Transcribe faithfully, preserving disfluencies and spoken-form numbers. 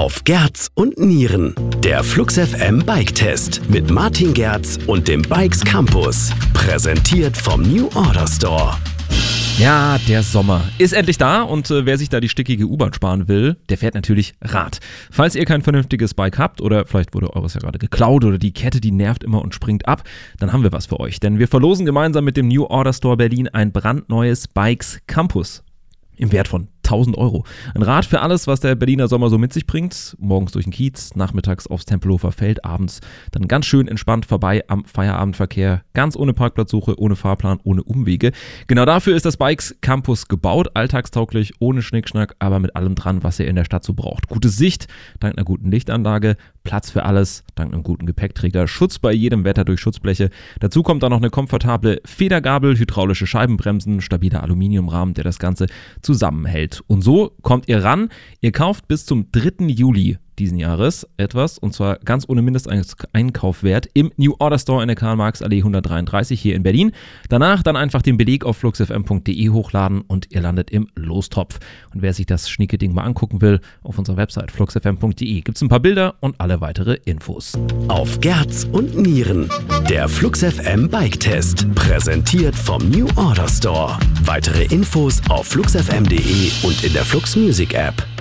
Auf Gerz und Nieren. Der Flux F M Bike-Test mit Martin Gerz und dem Bikes Campus. Präsentiert vom New Order Store. Ja, der Sommer ist endlich da und äh, wer sich da die stickige U-Bahn sparen will, der fährt natürlich Rad. Falls ihr kein vernünftiges Bike habt oder vielleicht wurde eures ja gerade geklaut oder die Kette, die nervt immer und springt ab, dann haben wir was für euch. Denn wir verlosen gemeinsam mit dem New Order Store Berlin ein brandneues Bikes Campus im Wert von tausend Euro. Ein Rad für alles, was der Berliner Sommer so mit sich bringt. Morgens durch den Kiez, nachmittags aufs Tempelhofer Feld, abends dann ganz schön entspannt vorbei am Feierabendverkehr. Ganz ohne Parkplatzsuche, ohne Fahrplan, ohne Umwege. Genau dafür ist das Bikes Campus gebaut. Alltagstauglich, ohne Schnickschnack, aber mit allem dran, was ihr in der Stadt so braucht. Gute Sicht, dank einer guten Lichtanlage. Platz für alles, dank einem guten Gepäckträger. Schutz bei jedem Wetter durch Schutzbleche. Dazu kommt dann noch eine komfortable Federgabel, hydraulische Scheibenbremsen, stabiler Aluminiumrahmen, der das Ganze zusammenhält. Und so kommt ihr ran. Ihr kauft bis zum dritten Juli diesen Jahres etwas, und zwar ganz ohne Mindesteinkaufwert im New Order Store in der Karl-Marx-Allee hundertdreiunddreißig hier in Berlin. Danach dann einfach den Beleg auf fluxfm punkt de hochladen und ihr landet im Lostopf. Und wer sich das schnieke Ding mal angucken will, auf unserer Website fluxfm punkt de gibt es ein paar Bilder und alle weitere Infos. Auf Gerz und Nieren. Der Flux F M Bike-Test. Präsentiert vom New Order Store. Weitere Infos auf fluxfm punkt de und in der Flux Music App.